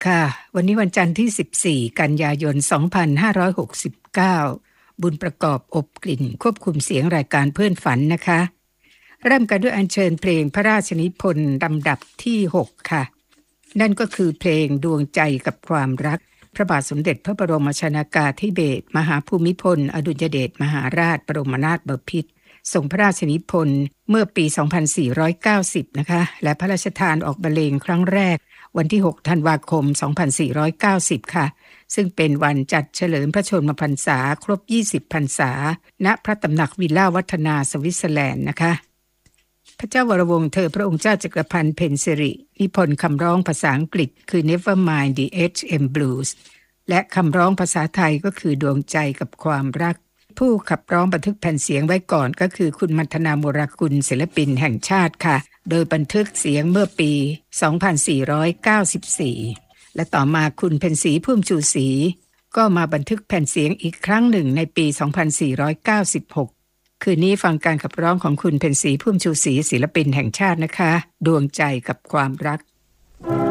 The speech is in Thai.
ค่ะวันนี้วันจันทร์ที่14กันยายน2569บุญประกอบอบกลิ่นควบคุมเสียงรายการเพื่อนฝันนะคะเริ่มกันด้วยอัญเชิญเพลงพระราชนิพนธ์ลำดับที่6ค่ะนั่นก็คือเพลงดวงใจกับความรักพระบาทสมเด็จพระบรมชนกาธิเบศรมหาภูมิพลอดุลยเดชมหาราชบรมนาถบพิตรทรงพระราชนิพนธ์เมื่อปี 2490 นะคะและพระราชทานออกบรรเลงครั้งแรกวันที่6ธันวาคม 2490 ค่ะซึ่งเป็นวันจัดเฉลิมพระชนมพรรษาครบ 20 พรรษาณพระตำหนักวิลล่าวัฒนาสวิตเซอร์แลนด์นะคะพระเจ้าวรวงศ์เธอพระองค์เจ้าจักรพันธ์เพ็ญสิรินิพนธ์คำร้องภาษาอังกฤษคือ Never Mind the HM Blues และคำร้องภาษาไทยก็คือดวงใจกับความรักผู้ขับร้องบันทึกแผ่นเสียงไว้ก่อนก็คือคุณมัทนาโมรากุลศิลปินแห่งชาติค่ะโดยบันทึกเสียงเมื่อปี 2494 และต่อมาคุณเพ็ญศรีพุ่มชูศรีก็มาบันทึกแผ่นเสียงอีกครั้งหนึ่งในปี 2496 คืนนี้ฟังการขับร้องของคุณเพ็ญศรีพุ่มชูศรีศิลปินแห่งชาตินะคะดวงใจกับความรัก